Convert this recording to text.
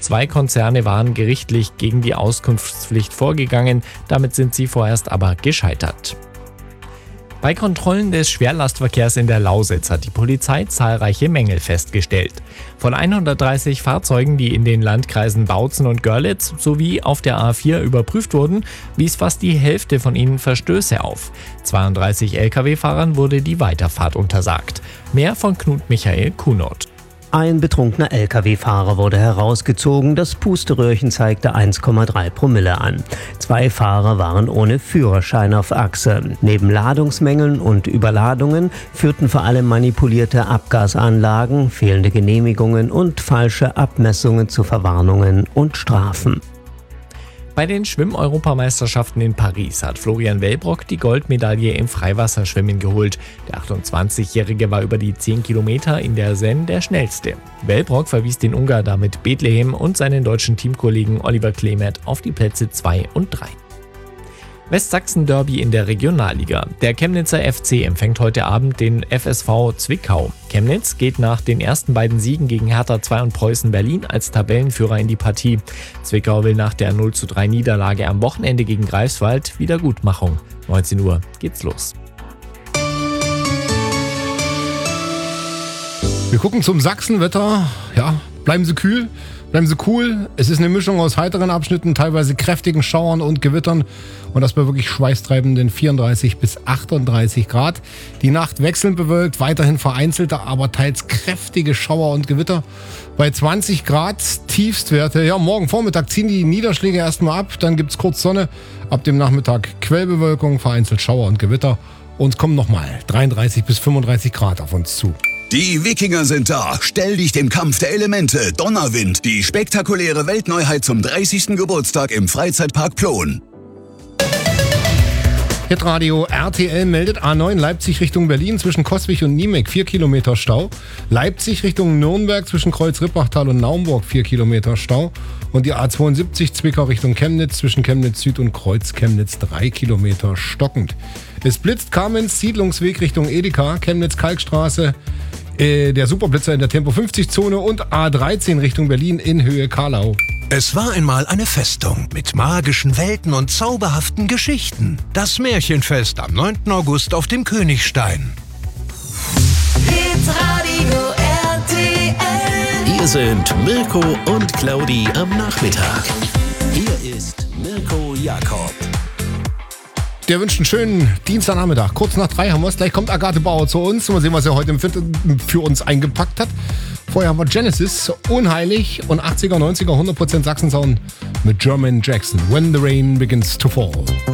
2 Konzerne waren gerichtlich gegen die Auskunftspflicht vorgegangen. Damit sind sie vorerst aber gescheitert. Bei Kontrollen des Schwerlastverkehrs in der Lausitz hat die Polizei zahlreiche Mängel festgestellt. Von 130 Fahrzeugen, die in den Landkreisen Bautzen und Görlitz sowie auf der A4 überprüft wurden, wies fast die Hälfte von ihnen Verstöße auf. 32 Lkw-Fahrern wurde die Weiterfahrt untersagt. Mehr von Knut Michael Kuhnert. Ein betrunkener Lkw-Fahrer wurde herausgezogen, das Pusteröhrchen zeigte 1,3 Promille an. 2 Fahrer waren ohne Führerschein auf Achse. Neben Ladungsmängeln und Überladungen führten vor allem manipulierte Abgasanlagen, fehlende Genehmigungen und falsche Abmessungen zu Verwarnungen und Strafen. Bei den Schwimm-Europameisterschaften in Paris hat Florian Wellbrock die Goldmedaille im Freiwasserschwimmen geholt. Der 28-Jährige war über die 10 Kilometer in der Seine der schnellste. Wellbrock verwies den Ungar damit Bethlehem und seinen deutschen Teamkollegen Oliver Klemert auf die Plätze 2 und 3. Westsachsen-Derby in der Regionalliga. Der Chemnitzer FC empfängt heute Abend den FSV Zwickau. Chemnitz geht nach den ersten beiden Siegen gegen Hertha 2 und Preußen Berlin als Tabellenführer in die Partie. Zwickau will nach der 0:3 Niederlage am Wochenende gegen Greifswald Wiedergutmachung. 19 Uhr geht's los. Wir gucken zum Sachsenwetter. Ja, bleiben Sie kühl, bleiben Sie cool. Es ist eine Mischung aus heiteren Abschnitten, teilweise kräftigen Schauern und Gewittern. Und das bei wirklich schweißtreibenden 34 bis 38 Grad. Die Nacht wechselnd bewölkt, weiterhin vereinzelte, aber teils kräftige Schauer und Gewitter. Bei 20 Grad Tiefstwerte. Ja, morgen Vormittag ziehen die Niederschläge erstmal ab. Dann gibt's kurz Sonne. Ab dem Nachmittag Quellbewölkung, vereinzelt Schauer und Gewitter. Und kommen nochmal 33 bis 35 Grad auf uns zu. Die Wikinger sind da. Stell dich dem Kampf der Elemente. Donnerwind, die spektakuläre Weltneuheit zum 30. Geburtstag im Freizeitpark Plon. Hitradio RTL meldet A9 Leipzig Richtung Berlin zwischen Coswig und Niemek 4 Kilometer Stau. Leipzig Richtung Nürnberg zwischen Kreuz-Rippachtal und Naumburg 4 Kilometer Stau. Und die A72 Zwickau Richtung Chemnitz zwischen Chemnitz Süd und Kreuz-Chemnitz 3 Kilometer stockend. Es blitzt Kamenz Siedlungsweg Richtung Edeka, Chemnitz Kalkstraße, der Superblitzer in der Tempo 50 Zone und A13 Richtung Berlin in Höhe Karlau. Es war einmal eine Festung mit magischen Welten und zauberhaften Geschichten. Das Märchenfest am 9. August auf dem Königstein. Hitradio RTL. Hier sind Mirko und Claudi am Nachmittag. Hier ist Mirko Jakob. Der wünscht einen schönen Dienstagnachmittag. Kurz nach 3 haben wir es. Gleich kommt Agathe Bauer zu uns. Mal sehen, was er heute für uns eingepackt hat. Vorher haben wir Genesis, Unheilig und 80er, 90er, 100% Sachsensound mit Jermaine Jackson. When the Rain Begins to Fall.